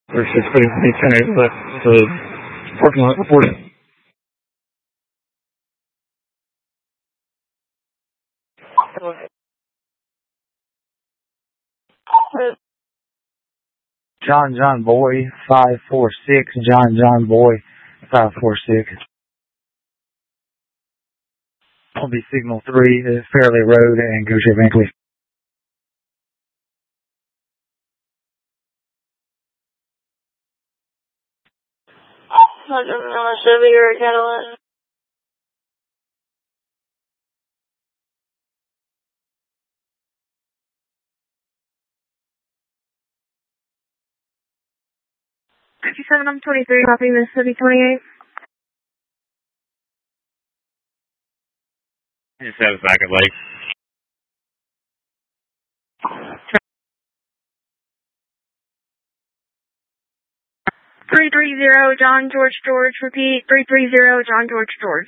Or 6 10 left to parking lot reporting. John Boy 546. John Boy 546. I'll be signal 3 at Fairley Road and Gosher Bankley. Chevy or a Cadillac. I'm 23, copy Mississippi 28. Just have a back of Lake. 330 John George, repeat, 330 John George.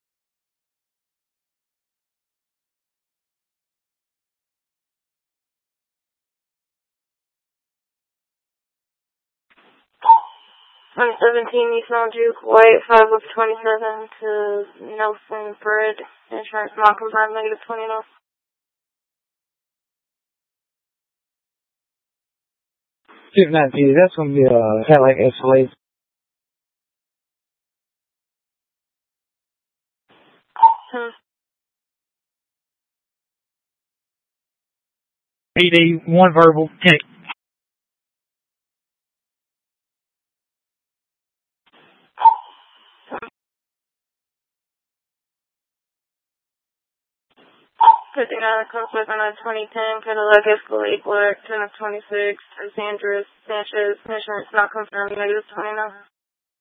I'm 17 East Mount Duke, White, 5 of 27 to Nelson Fred, insurance not confirmed, negative 20 knots. That's going to be a Cadillac Escalade. PD, 1 verbal, 10. Putting on a conflict on a 2010 Cadillac Escalade Black, 10 of 26, Sandra Sanchez, insurance not confirmed, negative 20 knots.